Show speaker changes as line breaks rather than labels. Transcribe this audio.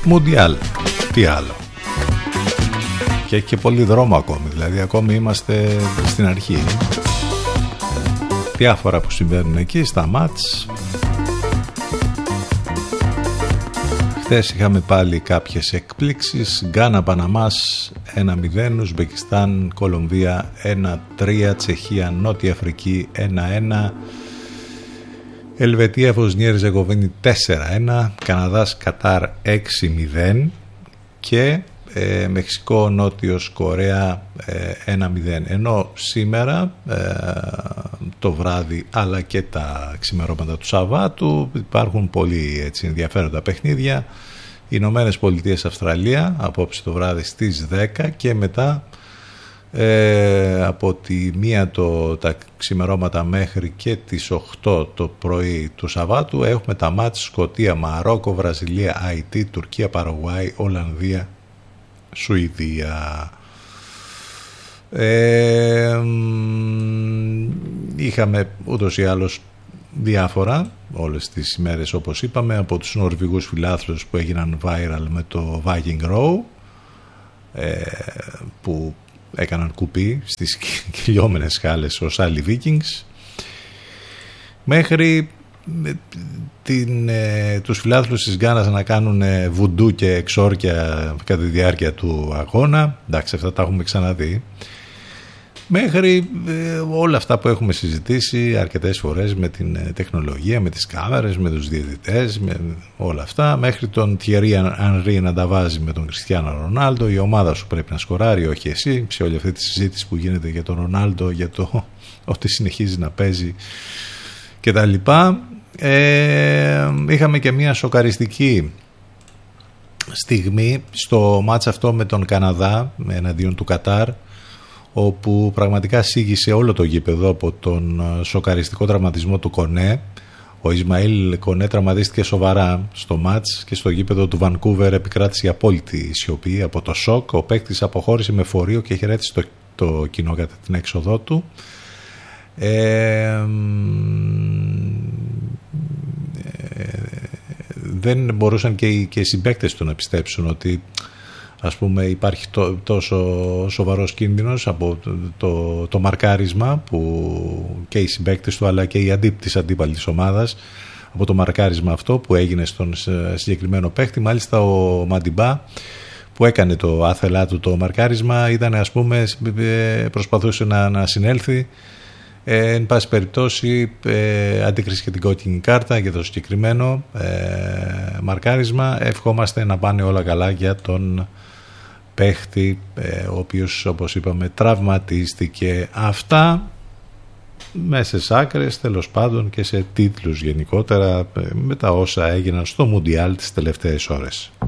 Μουντιάλ, τι άλλο. Και έχει και πολύ δρόμο ακόμη, δηλαδή ακόμη είμαστε στην αρχή. Διάφορα που συμβαίνουν εκεί στα μάτς. Χθες είχαμε πάλι κάποιες εκπλήξεις. Γκάνα Παναμάς 1-0, Ουσμπεκιστάν Κολομβία 1-3, Τσεχία Νότια Αφρική 1-1, Ελβετία Βοσνία Ερζεγοβίνη 4-1, Καναδάς Κατάρ 6-0 και Μεξικό Νότιος Κορέα 1-0. Ενώ σήμερα το βράδυ αλλά και τα ξημερώματα του Σαββάτου υπάρχουν πολύ έτσι ενδιαφέροντα παιχνίδια. Οι Ηνωμένες Πολιτείες Αυστραλία απόψε το βράδυ στις 10 και μετά από τη 1 τα ξημερώματα μέχρι και τις 8 το πρωί του Σαββάτου έχουμε τα μάτς Σκωτία, Μαρόκο, Βραζιλία, Αϊτή, Τουρκία, Παραγουάη, Ολλανδία, Σουηδία. Είχαμε ούτως ή άλλως διάφορα όλες τις ημέρες, όπως είπαμε, από τους Νορβηγούς φιλάθλους που έγιναν viral με το Viking Row, που έκαναν κουπί στις κυλιόμενες σκάλες ως άλλοι Vikings, μέχρι τους φιλάθλους της Γκάνας να κάνουν βουντού και εξόρκια κατά τη διάρκεια του αγώνα. Εντάξει, αυτά τα έχουμε ξαναδεί. Μέχρι όλα αυτά που έχουμε συζητήσει αρκετές φορές με την τεχνολογία, με τις κάμερες, με τους διαιτητές, με όλα αυτά, μέχρι τον Thierry Henry να τα βάζει με τον Κριστιάνο Ρονάλντο, η ομάδα σου πρέπει να σκοράρει, όχι εσύ, σε όλη αυτή τη συζήτηση που γίνεται για τον Ρονάλντο, για το ότι συνεχίζει να παίζει και τα λοιπά. Είχαμε και μια σοκαριστική στιγμή στο μάτς αυτό με τον Καναδά εναντίον του Κατάρ, όπου πραγματικά σίγησε όλο το γήπεδο από τον σοκαριστικό τραυματισμό του Κονέ. Ο Ισμαήλ Κονέ τραυματίστηκε σοβαρά στο μάτς και στο γήπεδο του Βανκούβερ επικράτησε η απόλυτη σιωπή από το σοκ. Ο παίκτης αποχώρησε με φορείο και χαιρέτησε το κοινό κατά την έξοδό του. Δεν μπορούσαν και οι συμπαίκτες του να πιστέψουν ότι, ας πούμε, υπάρχει τόσο σοβαρός κίνδυνος από το μαρκάρισμα που και οι συμπαίκτες του αλλά και η της αντίπαλης ομάδας, από το μαρκάρισμα αυτό που έγινε στον συγκεκριμένο παίκτη. Μάλιστα ο Μαντιμπά που έκανε το άθελά του το μαρκάρισμα ήταν, ας πούμε, προσπαθούσε να συνέλθει. Εν πάση περιπτώσει αντίκρισε και την κόκκινη κάρτα για το συγκεκριμένο μαρκάρισμα. Ευχόμαστε να πάνε όλα καλά για τον παίχτη, ο οποίος, όπως είπαμε, τραυματίστηκε. Αυτά μέσα σε άκρες, τέλος πάντων, και σε τίτλους γενικότερα με τα όσα έγιναν στο Μουντιάλ τις τελευταίες ώρες.